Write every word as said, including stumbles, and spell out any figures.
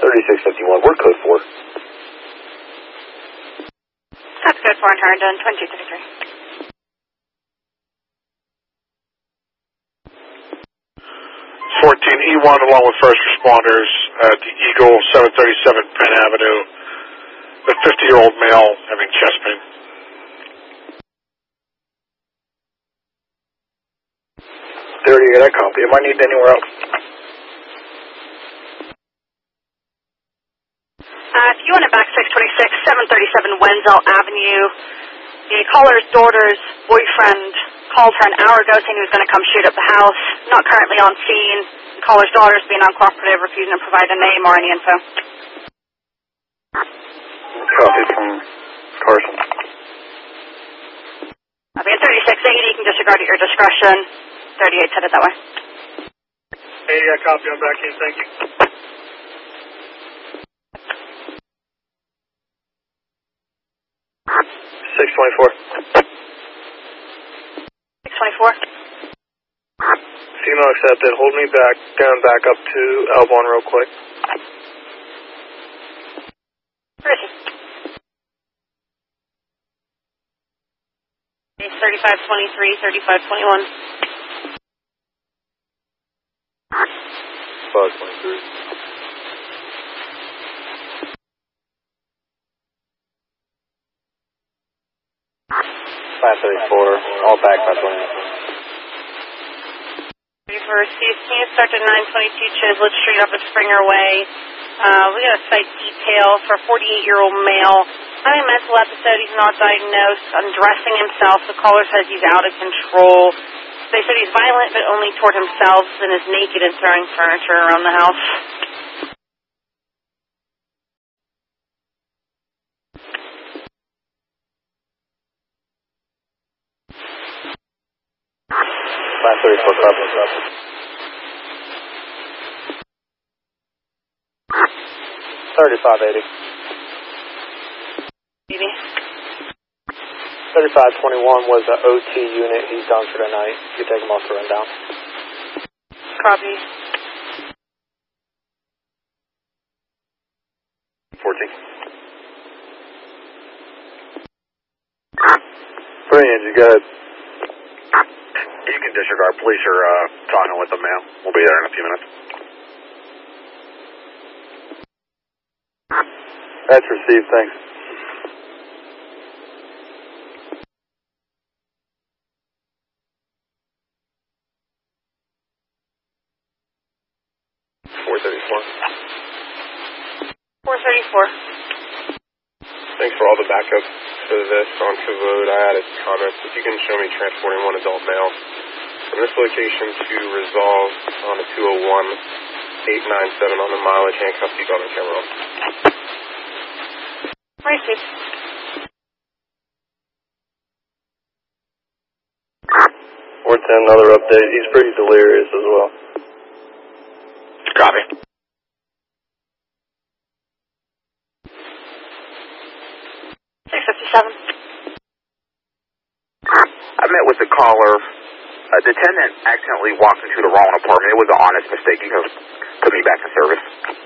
thirty-six fifty-one, word code four. That's code four in Herndon, twenty-two thirty-three. fourteen E one along with first responders at the Eagle, seven thirty-seven Penn Avenue. A fifty-year-old male having chest pain. thirty-eight, I copy. Am I needed anywhere else? Uh, if you want it back six twenty-six, seven thirty-seven Wenzel Avenue, the caller's daughter's boyfriend called her an hour ago saying he was going to come shoot up the house. Not currently on scene. The caller's daughter's being uncooperative, refusing to provide a name or any info. Copy from Carson. Okay, thirty-six eighty, you can disregard at your discretion. thirty-eight headed that way. Hey, I copy. I'm back in. Thank you. six twenty-four. six twenty-four. Female accepted. Hold me back, down, back up to Elbon real quick. Where is he? thirty-five twenty-three, thirty-five twenty-one. five twenty-three. five thirty-four, all back five twenty-four. For Steve, can you start at nine twenty-two Chislet Street up at Springer Way? Uh, we got a site detail for a forty-eight-year-old male. Having a mental episode, he's not diagnosed, undressing himself. The caller says he's out of control. They said he's violent, but only toward himself, and is naked and throwing furniture around the house. five thirty-four, copy, copy. thirty-five eighty. Maybe. thirty-five twenty-one was an O T unit. He's done for the night. You take him off the rundown. Copy. fourteen. Brilliant, you got it. You can disregard. Police are uh, talking with the male. We'll be there in a few minutes. That's received, thanks. four thirty-four. four thirty-four. Thanks for all the backup for this onto road. I added comments. If you can show me transporting one adult male from this location to Resolve on a two oh one, eight nine seven on the mileage, handcuff seatbelt and camera off. Received. Four ten, another update. He's pretty delirious as well. Copy. six fifty-seven. I met with the caller. A the tenant accidentally walked into the wrong apartment. It was an honest mistake. He took me back to service.